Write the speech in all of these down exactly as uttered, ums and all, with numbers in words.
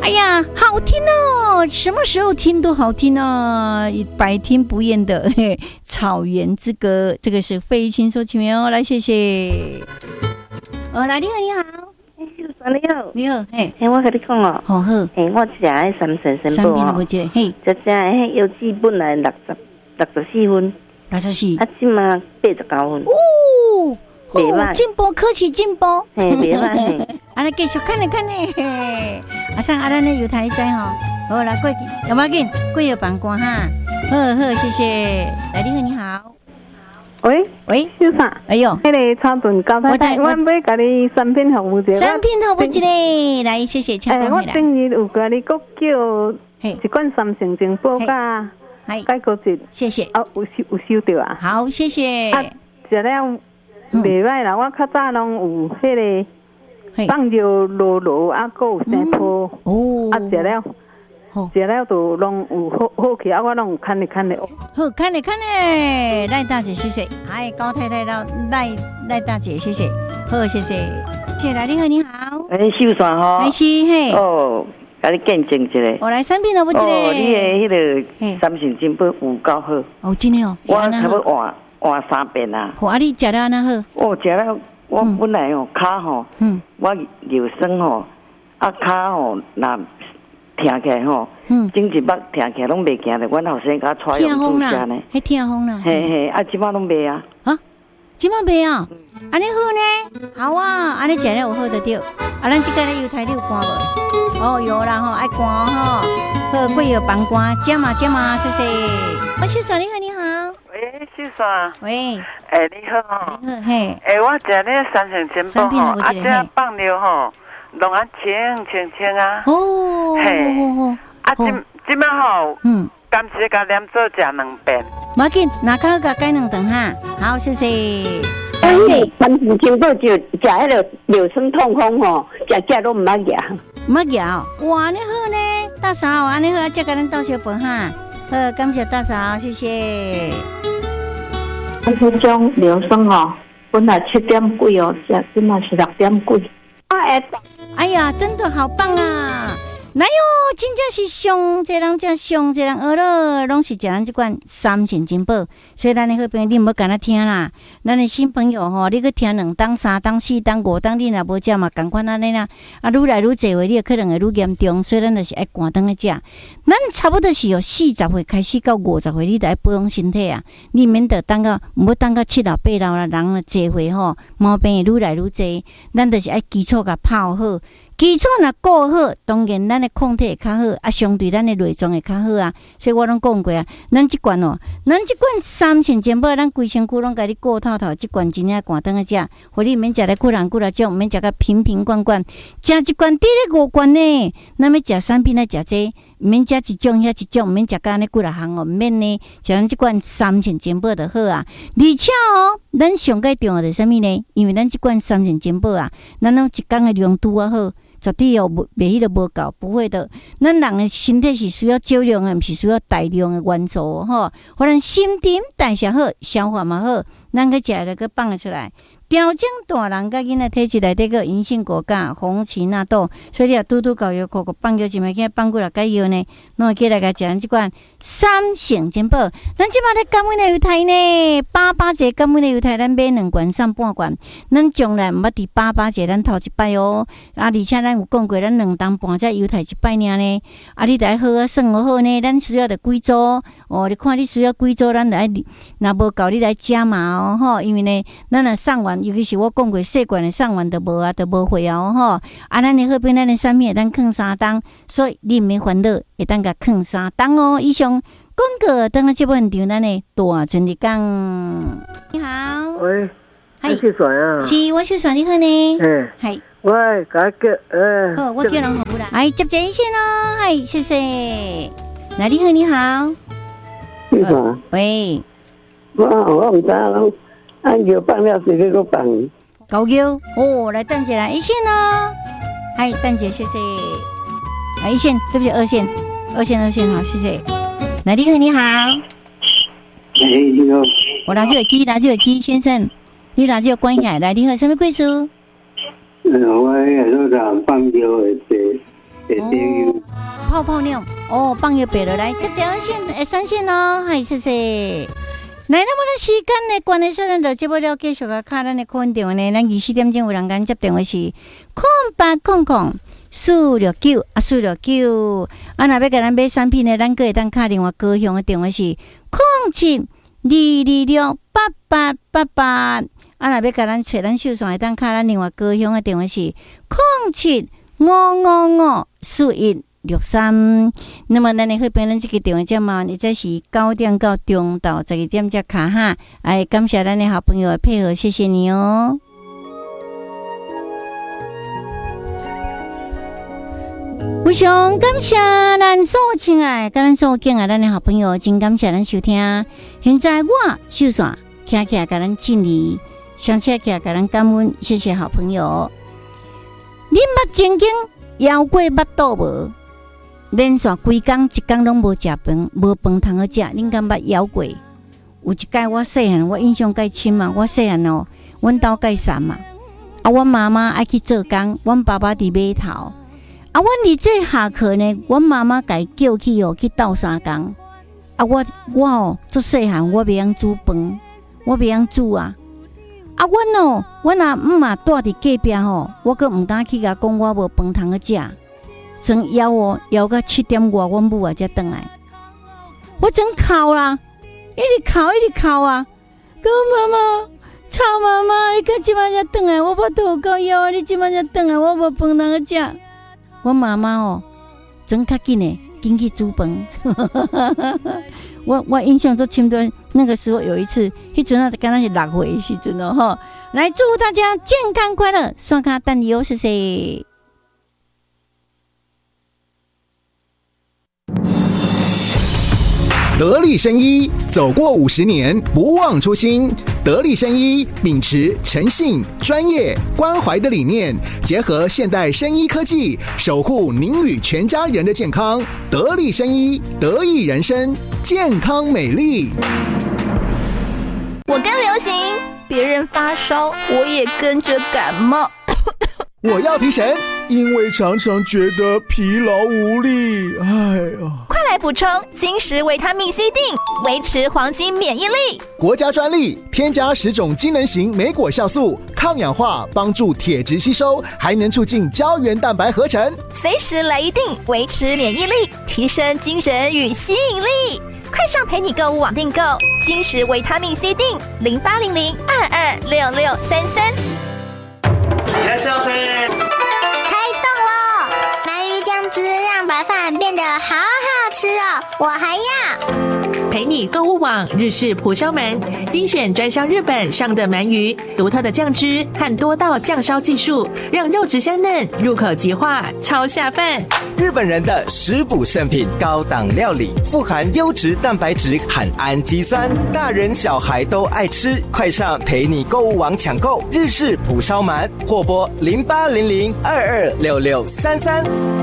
哎呀，好听哦！什么时候听都好听啊，百听不厌的嘿草原之歌，这个是费玉清所请哦，来谢谢。哦，来你好，你好。 你好， 你好，嘿， 嘿，我跟你讲哦， 好好， 嘿，我食迄三神神三宝哦， 嘿， 这只迄药剂本来六十六十四分， 六十四， 啊，即嘛八十九分， 哦， 袂歹， 进步，科技进步， 嘿，袂歹嘿， 啊，来继续看咧看咧，啊，像啊，咱咧油台仔吼，好来过去，有冇紧？过药帮官哈，好好，谢谢，来你好，你好。 喂喂， 小啥？ 哎呦， 迄个草屯高太太，我要甲你产品服务一下。 产品服务一个，来谢谢，请讲我顶日有甲你国叫一罐三成精宝甲解骨质， 谢谢。 啊，有收有收到啊？ 好，谢谢。 啊，食了袂歹啦，我较早拢有迄个放尿落落，啊，佮有生泡。哦。啊，食了。食了都拢有好好起啊！我拢有看咧看咧。 好，看咧看咧，赖大姐谢谢。哎，高太太到赖赖大姐谢谢。好，谢谢。谢来你好，你好。 哎，秀山吼。 还是嘿。 哦，甲你见证一下。 我来三遍都不一个。 哦，你的迄个三成金宝有够好。 哦，真的哦。 我差不多换换三遍啊。 好，啊，你食了安那好？ 哦，食了，我本来哦骹吼，嗯，我尿酸吼，啊骹吼那。听起来吼，嗯，整一目听起来拢袂行咧。阮后生甲带用住家呢， 迄听风啦， 嘿嘿，啊，即摆拢袂啊， 啊，即摆袂啊，安尼好呢，好啊，安尼食了有好得着，啊，咱即个咧油台你有寒无？哦，有啦吼，爱寒吼，好，贵有帮寒，加嘛加嘛，谢谢。我小爽你好，你好。 喂，小爽。 喂。 哎，你好吼。 你好，嘿。 哎，我食咧三成金宝吼，啊，这放尿吼。拢啊清清清啊！ 哦，嘿， 啊，今今摆吼，嗯，甘蔗甲黏做食两遍。 无紧，那较好甲改两顿哈。好，谢谢。 哎，三成金宝就食迄个尿酸痛风吼，食食都毋捌食。 毋捌食，哇，你好呢，大嫂，安尼好，接甲咱倒小饭哈。好，感谢大嫂，谢谢。 啊，这种尿酸吼，本来七点几哦，现在嘛是六点几。 哎呀，真的好棒啊！来哟，真正是上这人这上这人学了，拢是食咱这款三成金宝。所以咱的好朋友，你唔好干那听啦。咱的新朋友吼，你去听两当、三当、四当、五当，你若无食嘛，共款安尼啦。啊，愈来愈济话，你可能会愈严重。所以咱就是爱赶灯去食。咱差不多是由四十岁开始到五十岁，你得爱保养身体啊。你免得等到唔好等到七老八老啦，人济岁吼，毛病会愈来愈济。咱就是爱基础甲泡好。基础若顾好，当然咱的抗体会较好，啊，相对咱的内脏会较好啊。所以我拢讲过啊，咱即罐哦，咱即罐三成金宝，咱规身躯拢甲你顾透透，即罐真正寒顿个食，互你免食咧久人久来种，免食甲瓶瓶罐罐，食一罐滴咧五罐呢。咱要食产品来食这，免食一种遐一种，免食甲安尼几来项哦，免呢，食咱即罐三成金宝就好啊。而且哦，咱上个重要的是啥物呢？因为咱即罐三成金宝啊，咱拢一工的量拄啊好。绝对哦，袂迄个无够，不会的。咱人的身体是需要少量的，毋是需要大量的元素吼。互咱新陈代谢好，消化嘛好，咱去食了去放得出来。调整大人甲囡仔体质内底个银杏果苷、红荠纳豆，所以你啊拄拄搞药，个个放药，一枚去放几落解药呢？拢会起来甲食咱即款三成金宝。咱即摆咧甘味的油台呢，八八节甘味的油台，咱买两罐送半罐。咱将来毋捌伫八八节，咱头一摆哦。啊，而且咱有讲过，咱两当半只油台一摆尔呢。啊，你得好啊，算好呢。咱需要的几组哦？你看你需要几组，咱来若无够你来加码哦吼。因为呢，咱若送完。尤其是我讲过，细罐的送完都无啊，都无会啊吼。啊，咱的好边咱的产品会当放三档，所以你毋免烦恼，会当甲放三档哦。以上广告等下节目现场，咱的大全力讲。你好， 喂，你是谁啊？ 是，我是谁？你好呢？ 嗯， 系。 我甲叫呃， 好，我叫人好啦。哎，接接一线哦，嗨，谢谢。来，你好，你好。 你好。 喂。 我我唔知啦。按叫放了是那个放， 高叫哦，来邓姐来一线哦，嗨，邓姐谢谢，来一线，对不起二线，二线二线好，谢谢。来，你好，你好，哎， 你好， 我拿这个机，拿这个机，先生，你拿这个关起来，来，你好，什么贵书？ 嗯，我那个放掉的这这这泡泡尿哦，放药白落来，接条线会上线哦，嗨，谢谢。来，那么的时间呢，关系说咱就接不了，继续个卡咱的客运电话呢，咱二四点钟有人间接电话是空八空空四六九啊四六九，啊，若要甲咱买产品呢，咱个会当卡电话高雄的电话是空七二二六八八八八，啊，若要甲咱找咱秀爽会当卡咱电话高雄的电话是空七五五五四一六三。那么咱的会变咱这个电话节目，你这是九点到中到十二点才卡哈。哎，感谢咱的好朋友的配合，谢谢你哦。非常感谢咱所有亲爱、甲咱所有敬爱咱的好朋友，真感谢咱收听。现在我秀爽徛起来，甲咱敬礼，上车起来，甲咱感恩，谢谢好朋友。你捌曾经枵过捌肚无？连续规工一工拢无食饭，无饭通好食，恁敢捌枵过？有一届我细汉，我印象介深嘛。我细汉哦，阮兜介散嘛，啊，阮妈妈爱去做工，阮爸爸伫码头。啊，阮伫这下课呢，阮妈妈家叫去哦去斗相工。啊，我我哦，做细汉我袂晓煮饭，我袂晓煮啊。啊，阮哦，阮阿姆嘛住伫隔壁吼，我阁毋敢去甲讲我无饭通去食。真枵哦，枵到七点外，阮母啊才转来。我真哭啦，一直哭一直哭啊！讲妈妈，操妈妈，你到即摆才转来，我腹肚够枵啊！你即摆才转来，我无饭通去食。我妈妈哦，真较紧诶，紧去煮饭。我我印象中深段，那个时候有一次，迄阵啊，敢若是六岁时阵哦吼。来祝福大家健康快乐，刷卡等你哦，谢谢。 得力生医走过五十年，不忘初心。得力生医秉持诚信、专业、关怀的理念，结合现代生医科技，守护您与全家人的健康。得力生医，得益人生，健康美丽。 我跟流行，别人发烧，我也跟着感冒。 我要提神，因为常常觉得疲劳无力。哎呀， 快来补充金石维他命 C 锭，维持黄金免疫力。 国家专利，添加十种机能型莓果酵素，抗氧化，帮助铁质吸收，还能促进胶原蛋白合成。 随时来一锭，维持免疫力，提升精神与吸引力。快上陪你购物网订购金石维他命 C 锭，零八零零二二六六三三。 いらっしゃいませ。 开动了！鳗鱼酱汁让白饭变得好好吃哦，我还要。 陪你购物网日式蒲烧鳗，精选专销日本上的鳗鱼，独特的酱汁和多道酱烧技术，让肉质香嫩，入口即化，超下饭。 日本人的食补圣品，高档料理，富含优质蛋白质和氨基酸，大人小孩都爱吃。快上陪你购物网抢购日式蒲烧鳗，或拨零八零零二二六六三三。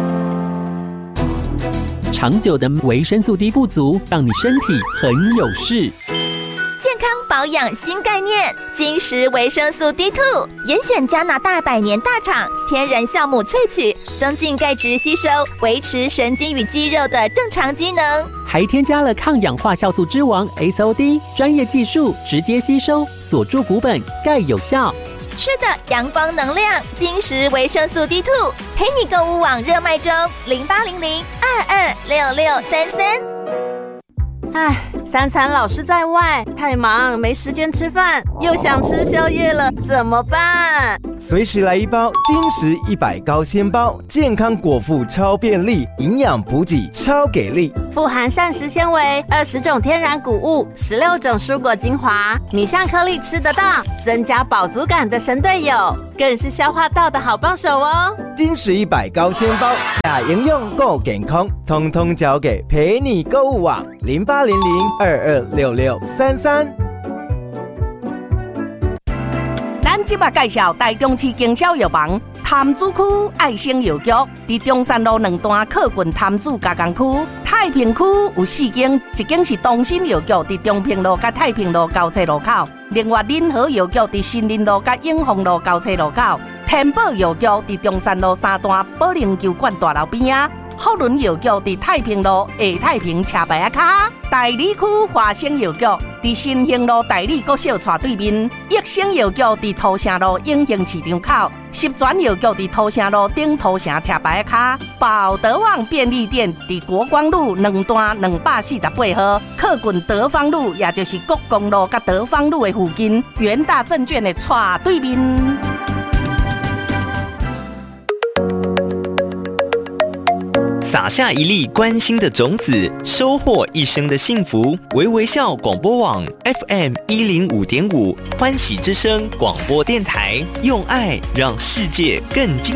长久的维生素 D 不足，让你身体很有事。 健康保养新概念，金石维生素 D 二 严选加拿大百年大厂天然酵母萃取，增进钙质吸收，维持神经与肌肉的正常机能， 还添加了抗氧化酵素之王 S O D， 专业技术直接吸收，锁住骨本，钙有效。 吃的阳光能量，金石维生素 D 二 陪你购物网热卖中，零八零零二二六六三三。 唉，三餐老是在外，太忙没时间吃饭，又想吃宵夜了，怎么办？ 随时来一包金石一百高纤包，健康果腹超便利，营养补给超给力， 富含膳食纤维，二十种天然谷物，十六种蔬果精华，米香颗粒吃得到，增加饱足感的神队友，更是消化道的好帮手哦。 金石一百高纤包，假营养够健康，通通交给陪你购物网零八零零二二六六三三。 咱即马介绍台中市经销药房潭子区爱生药局，伫中山路两段靠近潭子加工区。太平区有四间，一间是东新药局，伫中平路甲太平路交叉路口；另外仁和药局伫新林路甲永丰路交叉路口。天宝药局伫中山路三段保龄球馆大楼边啊。 福伦药局伫太平路下太平车牌卡，大理区华生药局伫新兴路大理国小斜对面，益生药局伫土城路永兴市场口，十全药局伫土城路顶土城车牌卡，宝德旺便利店伫国光路两段两百四十八号，靠近德芳路，也就是国公路甲德芳路的附近，元大证券的斜对面。 撒下一粒关心的种子，收获一生的幸福。微微笑广播网 F M 一零五点五，欢喜之声广播电台，用爱让世界更精